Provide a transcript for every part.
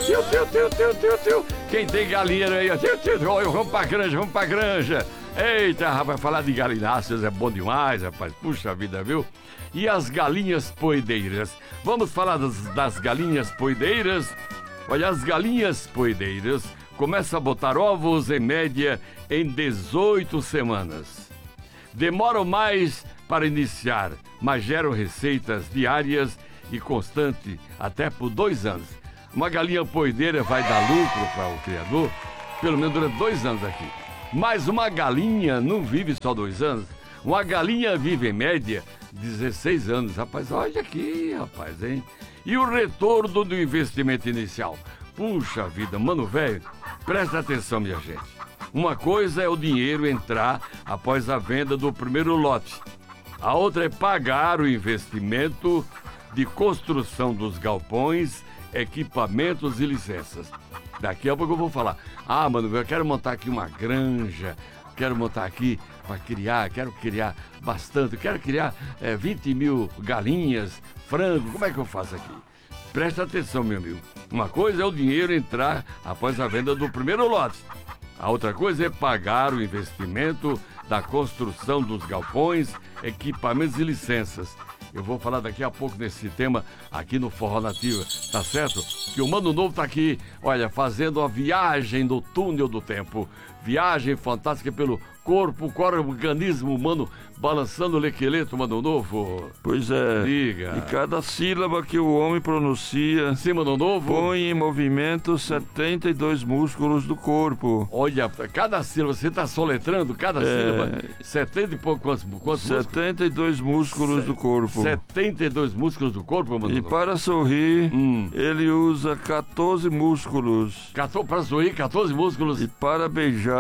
Tio. Quem tem galinha aí, ó. Tio. Vamos pra granja. Eita, rapaz, falar de galináceas é bom demais, rapaz. Puxa vida, viu? E as galinhas poedeiras? Vamos falar das galinhas poedeiras? Olha, as galinhas poedeiras começam a botar ovos em média em 18 semanas. Demoram mais para iniciar, mas geram receitas diárias e constantes até por 2 anos. Uma galinha poedeira vai dar lucro para o criador pelo menos durante 2 anos aqui. Mas uma galinha não vive só 2 anos. Uma galinha vive em média 16 anos. Rapaz, olha aqui, rapaz, hein? E o retorno do investimento inicial? Puxa vida, mano velho, presta atenção, minha gente. Uma coisa é o dinheiro entrar após a venda do primeiro lote. A outra é pagar o investimento de construção dos galpões, equipamentos e licenças. Daqui a pouco eu vou falar. Mano, eu quero montar aqui uma granja, quero montar aqui para criar, quero criar bastante, quero criar 20 mil galinhas, frango, como é que eu faço aqui? Presta atenção, meu amigo. Uma coisa é o dinheiro entrar após a venda do primeiro lote. A outra coisa é pagar o investimento da construção dos galpões, equipamentos e licenças. Eu vou falar daqui a pouco desse tema aqui no Forró Nativa, tá certo? Que o Mano Novo tá aqui, olha, fazendo a viagem no túnel do tempo. Viagem fantástica pelo corpo, organismo humano, balançando o lequeleto, Mano Novo. Pois é. Diga. E cada sílaba que o homem pronuncia, sim, Mano Novo, põe em movimento 72 músculos do corpo. Olha, cada sílaba, você tá soletrando cada sílaba, 70 e pouco, quantos 72 músculos do corpo. 72 músculos do corpo, Mano Novo. E para sorrir, ele usa 14 músculos. Para sorrir, 14 músculos. E para beijar,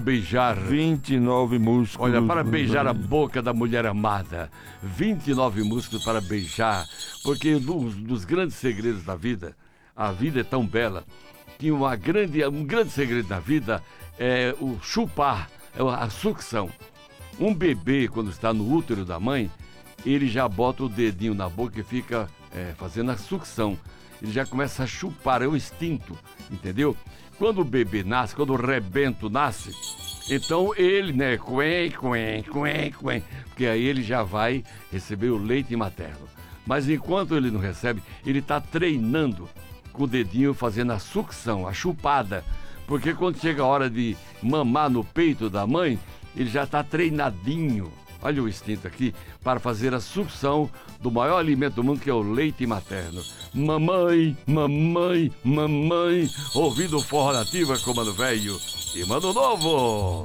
29 músculos. Olha, para beijar a boca da mulher amada, 29 músculos para beijar, porque um dos grandes segredos da vida, a vida é tão bela, que um grande segredo da vida é o chupar, é a sucção. Um bebê, quando está no útero da mãe, ele já bota o dedinho na boca e fica fazendo a sucção. Ele já começa a chupar, é o instinto, entendeu? Quando o bebê nasce, quando o rebento nasce, então ele, né, porque aí ele já vai receber o leite materno. Mas enquanto ele não recebe, ele está treinando com o dedinho, fazendo a sucção, a chupada. Porque quando chega a hora de mamar no peito da mãe, ele já está treinadinho. Olha o instinto aqui, para fazer a sucção do maior alimento do mundo, que é o leite materno. Mamãe, ouvindo Forró Nativa com Mano Velho e Mano Novo.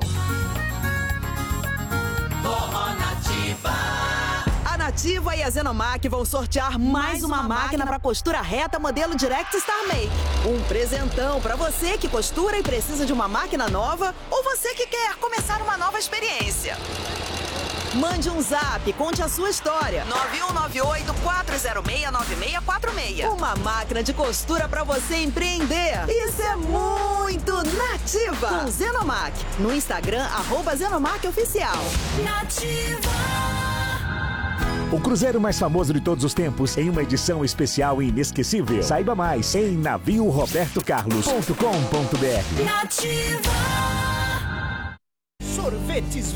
Forró Nativa. A Nativa e a Zenomac vão sortear mais uma máquina para costura reta modelo Direct Star Make. Um presentão para você que costura e precisa de uma máquina nova, ou você que quer começar uma nova experiência. Mande um zap, conte a sua história. 9198-406-9646. Uma máquina de costura pra você empreender. Isso é muito Nativa. Com Zenomac. No Instagram, @ZenoMacOficial. Nativa. O cruzeiro mais famoso de todos os tempos em uma edição especial e inesquecível. Saiba mais em naviorobertocarlos.com.br. Nativa.